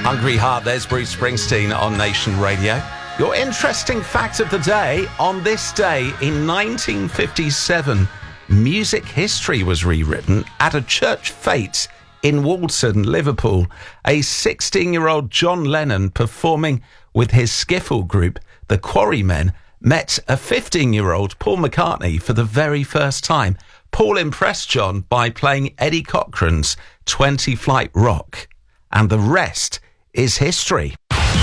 Hungry Heart, there's Bruce Springsteen on Nation Radio. Your interesting fact of the day: on this day in 1957, music history was rewritten at a church fete in Walton, Liverpool. A 16-year-old John Lennon, performing with his skiffle group, the Quarrymen, met a 15-year-old Paul McCartney for the very first time. Paul impressed John by playing Eddie Cochran's 20 Flight Rock, and the rest is history.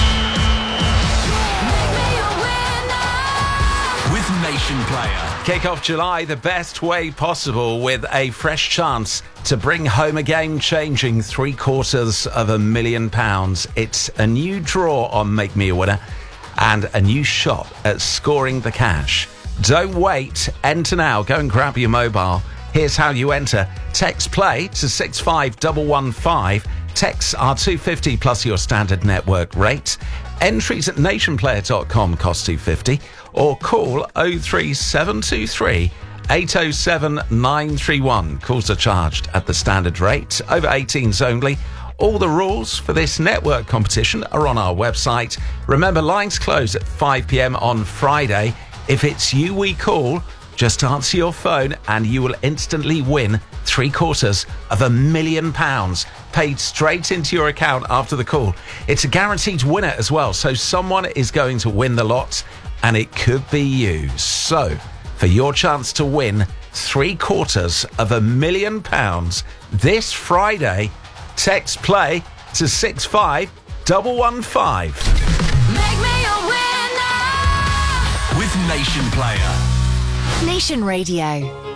With Nation Player. Kick off July the best way possible with a fresh chance to bring home a game-changing £750,000. It's a new draw on Make Me a Winner and a new shot at scoring the cash. Don't wait. Enter now. Go and grab your mobile. Here's how you enter. Text play to 65115. Texts are $2.50 plus your standard network rate. Entries at nationplayer.com cost $2.50, or call 03723 807 931. Calls are charged at the standard rate. Over 18s only. All the rules for this network competition are on our website. Remember, lines close at 5 p.m. on Friday. If it's you we call, just answer your phone and you will instantly win £750,000 paid straight into your account after the call. It's a guaranteed winner as well, so someone is going to win the lot, and it could be you. So, for your chance to win £750,000 this Friday, text play to 65115. Make me a winner with Nation Player. Nation Radio.